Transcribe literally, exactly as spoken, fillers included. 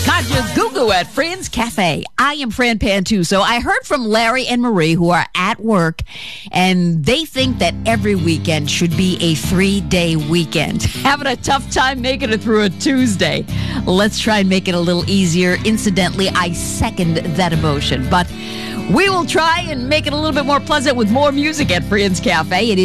Kajagoogoo at Fran's Cafe. I am Fran Pantuso. I heard from Larry and Marie, who are at work, and they think that every weekend should be a three-day weekend. Having a tough time making it through a Tuesday. Let's try and make it a little easier. Incidentally, I second that emotion, but we will try and make it a little bit more pleasant with more music at Fran's Cafe. It is